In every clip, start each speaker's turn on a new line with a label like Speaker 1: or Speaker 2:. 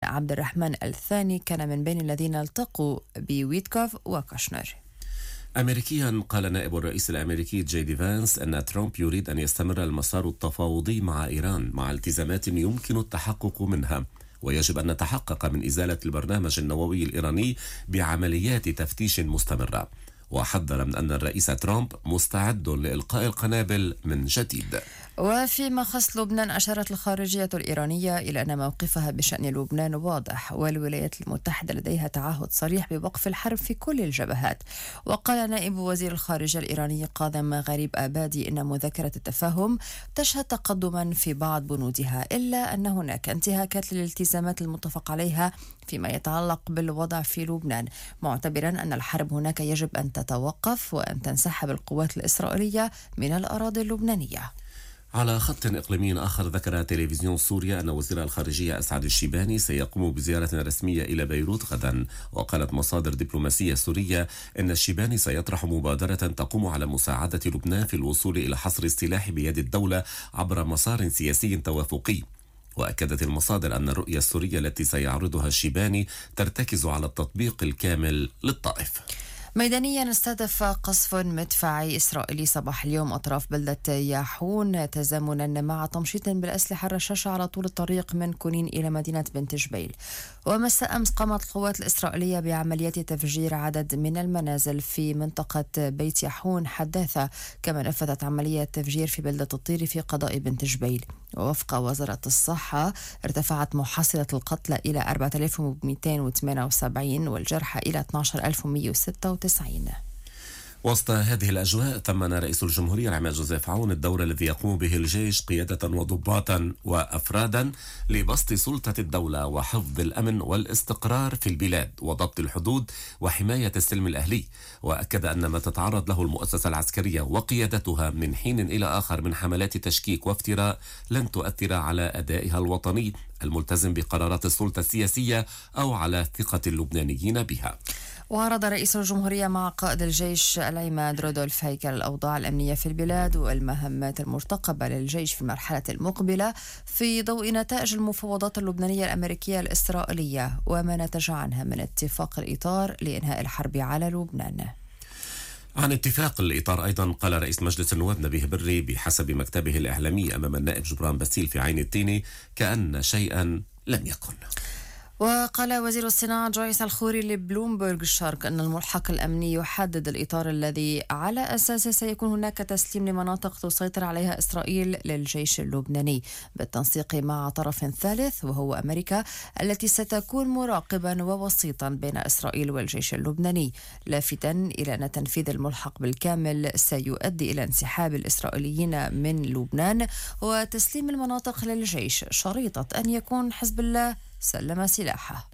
Speaker 1: عبد الرحمن الثاني كان من بين الذين التقوا بويتكوف وكوشنر.
Speaker 2: أمريكيا، قال نائب الرئيس الأمريكي جي دي فانس أن ترامب يريد أن يستمر المسار التفاوضي مع إيران مع التزامات يمكن التحقق منها، ويجب أن نتحقق من إزالة البرنامج النووي الإيراني بعمليات تفتيش مستمرة. وحذر من أن الرئيس ترامب مستعد لإلقاء القنابل من جديد.
Speaker 1: وفيما خص لبنان، أشارت الخارجية الإيرانية إلى أن موقفها بشأن لبنان واضح، والولايات المتحدة لديها تعهد صريح بوقف الحرب في كل الجبهات. وقال نائب وزير الخارجية الإيراني قاضم غريب آبادي إن مذكرة التفاهم تشهد تقدما في بعض بنودها، إلا أن هناك انتهاكات للالتزامات المتفق عليها فيما يتعلق بالوضع في لبنان، معتبرا أن الحرب هناك يجب أن تتوقف وأن تنسحب القوات الإسرائيلية من الأراضي اللبنانية.
Speaker 2: على خط إقليمي آخر، ذكر تلفزيون سوريا أن وزير الخارجية أسعد الشيباني سيقوم بزيارة رسمية إلى بيروت غدا. وقالت مصادر دبلوماسية سورية أن الشيباني سيطرح مبادرة تقوم على مساعدة لبنان في الوصول إلى حصر السلاح بيد الدولة عبر مسار سياسي توافقي. وأكدت المصادر أن الرؤية السورية التي سيعرضها الشيباني ترتكز على التطبيق الكامل للطائف.
Speaker 1: ميدانيا، استهدف قصف مدفعي إسرائيلي صباح اليوم أطراف بلدة ياحون تزامنا مع تمشيط بالأسلحة الرشاشة على طول الطريق من كونين إلى مدينة بنت جبيل. ومساء أمس قامت القوات الإسرائيلية بعمليات تفجير عدد من المنازل في منطقة بيت ياحون حداثة، كما نفذت عملية تفجير في بلدة الطير في قضاء بنت جبيل. ووفق وزارة الصحة، ارتفعت محصلة القتلى إلى 4278 والجرحى إلى 12196.
Speaker 2: وسط هذه الأجواء، ثمن رئيس الجمهورية العماد جوزيف عون الدور الذي يقوم به الجيش قيادة وضباطا وأفرادا لبسط سلطة الدولة وحفظ الأمن والاستقرار في البلاد وضبط الحدود وحماية السلم الأهلي. وأكد أن ما تتعرض له المؤسسة العسكرية وقيادتها من حين إلى آخر من حملات تشكيك وافتراء لن تؤثر على أدائها الوطني الملتزم بقرارات السلطة السياسية أو على ثقة اللبنانيين بها.
Speaker 1: وعرض رئيس الجمهورية مع قائد الجيش العماد رودولف هيكل الأوضاع الأمنية في البلاد والمهمات المرتقبة للجيش في المرحلة المقبلة في ضوء نتائج المفاوضات اللبنانية الأمريكية الإسرائيلية وما نتج عنها من اتفاق الإطار لإنهاء الحرب على لبنان.
Speaker 2: عن اتفاق الإطار أيضا، قال رئيس مجلس النواب نبيه بري بحسب مكتبه الإعلامي أمام النائب جبران باسيل في عين التيني كأن شيئا لم يكن.
Speaker 1: وقال وزير الصناعة جويس الخوري لبلومبرغ الشرق أن الملحق الأمني يحدد الإطار الذي على أساسه سيكون هناك تسليم لمناطق تسيطر عليها إسرائيل للجيش اللبناني بالتنسيق مع طرف ثالث وهو أمريكا، التي ستكون مراقبا ووسيطا بين إسرائيل والجيش اللبناني، لافتا إلى أن تنفيذ الملحق بالكامل سيؤدي إلى انسحاب الإسرائيليين من لبنان وتسليم المناطق للجيش، شريطة أن يكون حزب الله سلم سلاحه.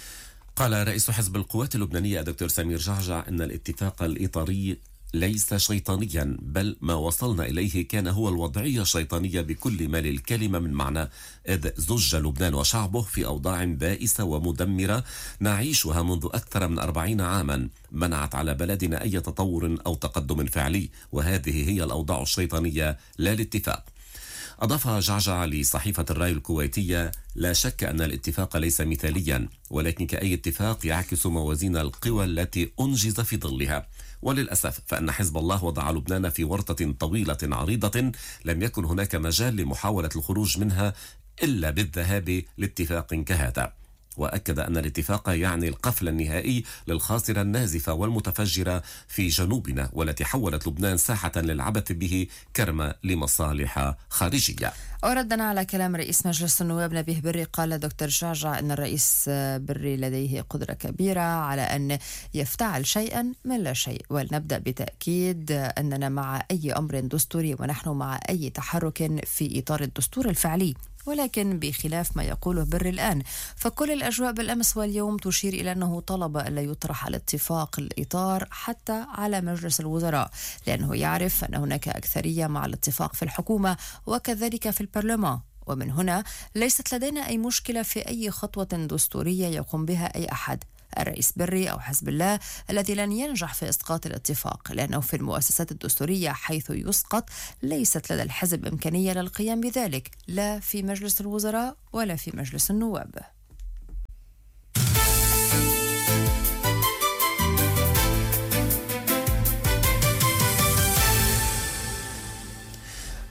Speaker 2: قال رئيس حزب القوات اللبنانية الدكتور سمير جعجع أن الاتفاق الإطاري ليس شيطانيا، بل ما وصلنا إليه كان هو الوضعية الشيطانية بكل ما للكلمة من معنى، إذ زج لبنان وشعبه في أوضاع بائسة ومدمرة نعيشها منذ أكثر من 40 عاما منعت على بلدنا أي تطور أو تقدم فعلي، وهذه هي الأوضاع الشيطانية لا الاتفاق. أضاف جعجع لصحيفة الراي الكويتية: لا شك أن الاتفاق ليس مثاليا، ولكن كأي اتفاق يعكس موازين القوى التي أنجز في ظلها. وللأسف فإن حزب الله وضع لبنان في ورطة طويلة عريضة لم يكن هناك مجال لمحاولة الخروج منها إلا بالذهاب لاتفاق كهذا. وأكد أن الاتفاق يعني القفل النهائي للخاصرة النازفة والمتفجرة في جنوبنا، والتي حولت لبنان ساحة للعبث به كرمة لمصالح خارجية.
Speaker 1: وردا على كلام رئيس مجلس النواب نبيه بري، قال دكتور جعجع أن الرئيس بري لديه قدرة كبيرة على أن يفتعل شيئا من لا شيء، ولنبدأ بتأكيد أننا مع أي أمر دستوري ونحن مع أي تحرك في إطار الدستور الفعلي، ولكن بخلاف ما يقوله بري الآن، فكل الأجواء بالأمس واليوم تشير إلى أنه طلب ألا يطرح الاتفاق الإطار حتى على مجلس الوزراء، لأنه يعرف أن هناك أكثرية مع الاتفاق في الحكومة وكذلك في البرلمان، ومن هنا ليست لدينا أي مشكلة في أي خطوة دستورية يقوم بها أي أحد، الرئيس بري أو حزب الله، الذي لن ينجح في إسقاط الاتفاق، لأنه في المؤسسات الدستورية حيث يسقط ليست لدى الحزب إمكانية للقيام بذلك، لا في مجلس الوزراء ولا في مجلس النواب.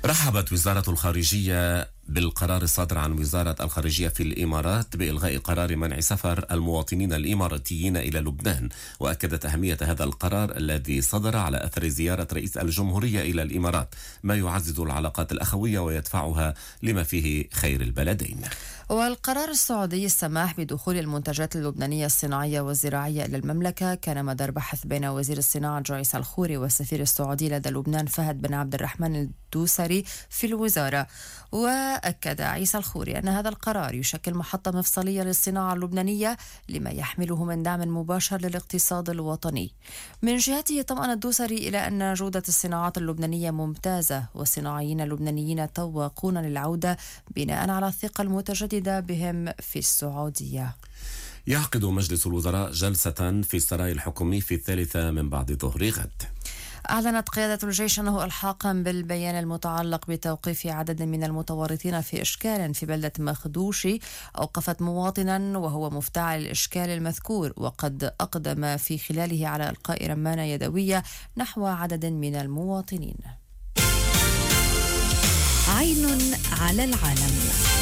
Speaker 2: رحبت وزارة الخارجية بالقرار الصادر عن وزارة الخارجية في الإمارات بإلغاء قرار منع سفر المواطنين الإماراتيين إلى لبنان، وأكدت أهمية هذا القرار الذي صدر على أثر زيارة رئيس الجمهورية إلى الإمارات، ما يعزز العلاقات الأخوية ويدفعها لما فيه خير البلدين.
Speaker 1: والقرار السعودي السماح بدخول المنتجات اللبنانية الصناعية والزراعية إلى المملكة كان مدار بحث بين وزير الصناعة جويس الخوري والسفير السعودي لدى لبنان فهد بن عبد الرحمن الدوسري في الوزارة. وأكد عيسى الخوري أن هذا القرار يشكل محطة مفصلية للصناعة اللبنانية لما يحمله من دعم مباشر للاقتصاد الوطني. من جهته طمأن الدوسري إلى أن جودة الصناعات اللبنانية ممتازة، والصناعيين اللبنانيين تواقون للعودة بناء على الثقة المتجددة بهم في السعودية.
Speaker 2: يعقد مجلس الوزراء جلسة في السراي الحكومي في 3 من بعد ظهر غد.
Speaker 1: أعلنت قيادة الجيش أنه إلحاقا بالبيان المتعلق بتوقيف عدد من المتورطين في إشكال في بلدة مخدوشي أوقفت مواطنا وهو مفتعل الإشكال المذكور، وقد أقدم في خلاله على إلقاء رمانة يدوية نحو عدد من المواطنين.
Speaker 3: عين على العالم.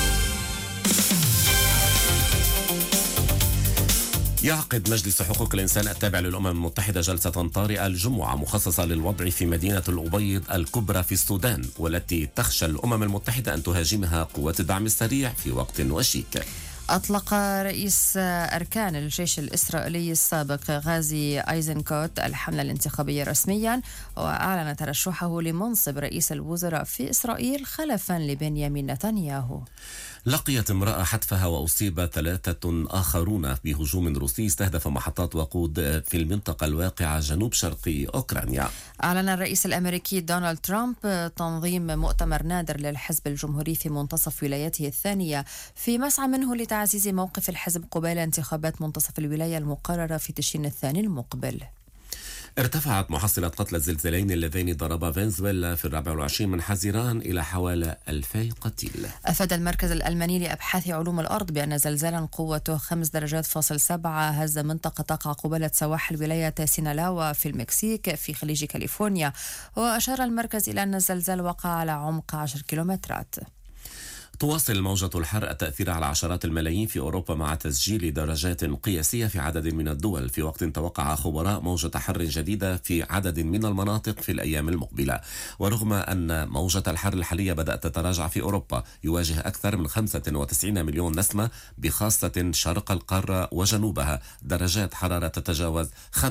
Speaker 2: يعقد مجلس حقوق الإنسان التابع للأمم المتحدة جلسة طارئة الجمعة مخصصة للوضع في مدينة الأبيض الكبرى في السودان، والتي تخشى الأمم المتحدة أن تهاجمها قوات الدعم السريع في وقت وشيك.
Speaker 1: أطلق رئيس أركان الجيش الإسرائيلي السابق غازي أيزنكوت الحملة الانتخابية رسميا، وأعلن ترشحه لمنصب رئيس الوزراء في إسرائيل خلفا لبنيامين نتنياهو.
Speaker 2: لقيت امرأة حتفها وأصيب 3 آخرون بهجوم روسي استهدف محطات وقود في المنطقة الواقعة جنوب شرقي أوكرانيا.
Speaker 1: أعلن الرئيس الأمريكي دونالد ترامب تنظيم مؤتمر نادر للحزب الجمهوري في منتصف ولايته الثانية، في مسعى منه لتعزيز موقف الحزب قبيل انتخابات منتصف الولاية المقررة في تشرين الثاني المقبل.
Speaker 2: ارتفعت محصلة قتلى الزلزالين اللذين ضربا فنزويلا في 24 من حزيران إلى حوالي 2000 قتيل.
Speaker 1: أفاد المركز الألماني لأبحاث علوم الأرض بأن زلزالا قوته 5.7 هز منطقة تقع قبالة سواحل ولاية سينالاوا في المكسيك في خليج كاليفورنيا، وأشار المركز إلى أن الزلزال وقع على عمق 10 كيلومترات.
Speaker 2: تواصل موجة الحر التأثير على عشرات الملايين في أوروبا مع تسجيل درجات قياسية في عدد من الدول، في وقت توقع خبراء موجة حر جديدة في عدد من المناطق في الأيام المقبلة. ورغم أن موجة الحر الحالية بدأت تتراجع في أوروبا، يواجه أكثر من 95 مليون نسمة بخاصة شرق القارة وجنوبها درجات حرارة تتجاوز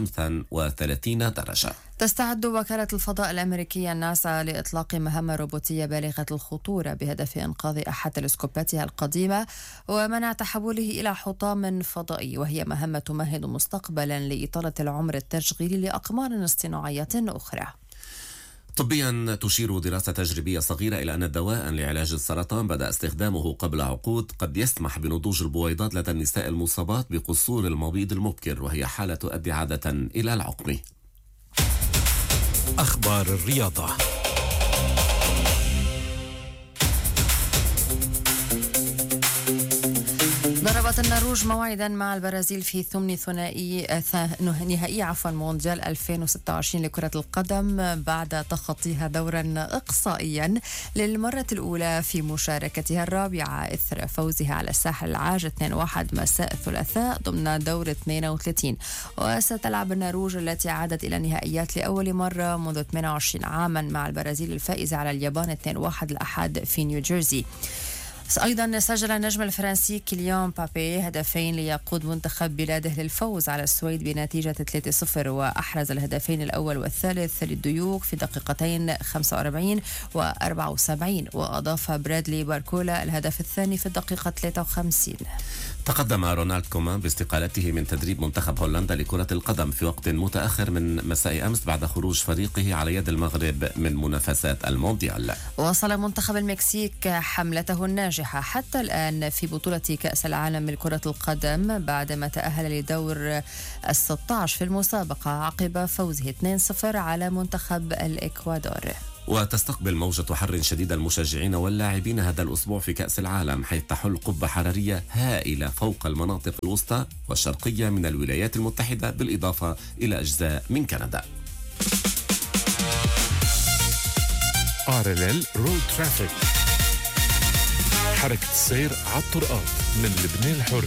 Speaker 2: 35 درجة.
Speaker 1: تستعد وكالة الفضاء الأمريكية ناسا لإطلاق مهمة روبوتية بالغة الخطورة بهدف إنقاذ أحد تلسكوباتها القديمة ومنع تحوله إلى حطام فضائي، وهي مهمة تمهد مستقبلا لإطالة العمر التشغيلي لأقمار اصطناعية أخرى.
Speaker 2: طبيا تشير دراسة تجريبية صغيرة إلى أن دواء لعلاج السرطان بدأ استخدامه قبل عقود قد يسمح بنضوج البويضات لدى النساء المصابات بقصور المبيض المبكر، وهي حالة تؤدي عادة إلى العقم.
Speaker 3: أخبار الرياضة.
Speaker 1: ضربت النرويج موعدا مع البرازيل في ثمن نهائي مونديال 2026 لكرة القدم بعد تخطيها دورا إقصائيا للمرة الأولى في مشاركتها الرابعة إثر فوزها على الساحل العاج 2-1 مساء الثلاثاء ضمن دور 32. وستلعب النرويج التي عادت إلى النهائيات لأول مرة منذ 28 عاما مع البرازيل الفائزة على اليابان 2-1 الأحد في نيوجيرسي. أيضا سجل النجم الفرنسي كيليان مبابي هدفين ليقود منتخب بلاده للفوز على السويد بنتيجة 3-0، وأحرز الهدفين الأول والثالث للديوك في دقيقتين 45 و74، وأضاف برادلي باركولا الهدف الثاني في الدقيقة 53.
Speaker 2: تقدم رونالد كومان باستقالته من تدريب منتخب هولندا لكرة القدم في وقت متأخر من مساء أمس بعد خروج فريقه على يد المغرب من منافسات المونديال.
Speaker 1: وصل منتخب المكسيك حملته الناجحة حتى الآن في بطولة كأس العالم لكرة القدم بعدما تأهل لدور 16 في المسابقة عقب فوزه 2-0 على منتخب الإكوادور.
Speaker 2: وتستقبل موجة حر شديدة المشجعين واللاعبين هذا الأسبوع في كأس العالم، حيث تحل قبة حرارية هائلة فوق المناطق الوسطى والشرقية من الولايات المتحدة بالإضافة إلى أجزاء من كندا.
Speaker 4: RLL Road Traffic. حركة السير على الطرقات من لبنان الحر.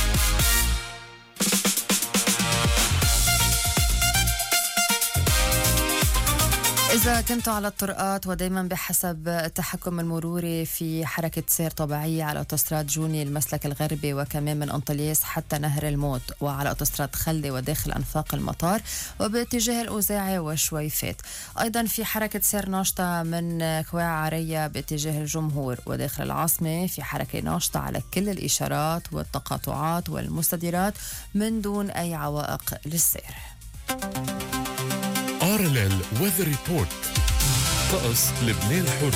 Speaker 1: إذا كنتوا على الطرقات ودايما بحسب التحكم المروري في حركة سير طبيعية على أوتوستراد جوني المسلك الغربي وكمان من أنطلياس حتى نهر الموت وعلى أوتوستراد خلدي وداخل أنفاق المطار وباتجاه الأوزاعي وشويفات. أيضا في حركة سير ناشطة من كواع عرية باتجاه الجمهور وداخل العاصمة في حركة ناشطة على كل الإشارات والتقاطعات والمستديرات من دون أي عوائق للسير.
Speaker 4: RLL Weather Report. طقس لبنان الحر.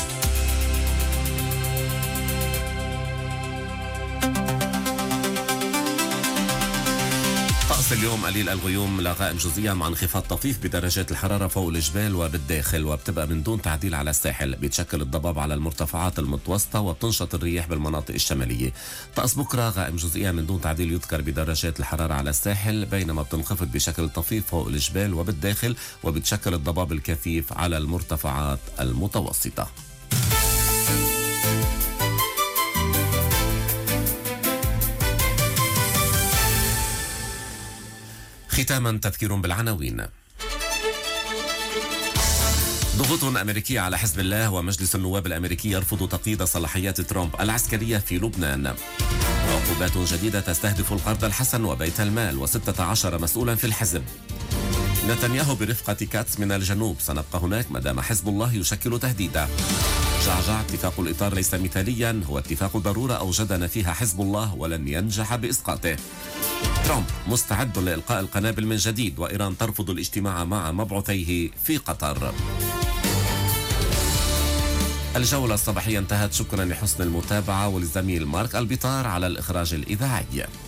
Speaker 2: طقس اليوم قليل الغيوم لا غائم جزئيا مع انخفاض طفيف بدرجات الحرارة فوق الجبال وبالداخل وبتبقى من دون تعديل على الساحل. بيتشكل الضباب على المرتفعات المتوسطة وبتنشط الرياح بالمناطق الشمالية. طقس بكرة غائم جزئيا من دون تعديل يذكر بدرجات الحرارة على الساحل بينما بتنخفض بشكل طفيف فوق الجبال وبالداخل وبتشكل الضباب الكثيف على المرتفعات المتوسطة. ختاما تذكير بالعناوين. ضغوط أمريكية على حزب الله ومجلس النواب الأمريكي يرفض تقييد صلاحيات ترامب العسكرية في لبنان. عقوبات جديدة تستهدف القرض الحسن وبيت المال و16 مسؤولا في الحزب. نتنياهو برفقة كاتس من الجنوب سنبقى هناك مادام حزب الله يشكل تهديدا. جعجع اتفاق الإطار ليس مثاليا هو اتفاق ضرورة أوجدنا فيها حزب الله ولن ينجح بإسقاطه. ترامب مستعد لإلقاء القنابل من جديد وإيران ترفض الاجتماع مع مبعوثيه في قطر. الجولة الصباحية انتهت. شكرا لحسن المتابعة وللزميل مارك البطار على الإخراج الإذاعي.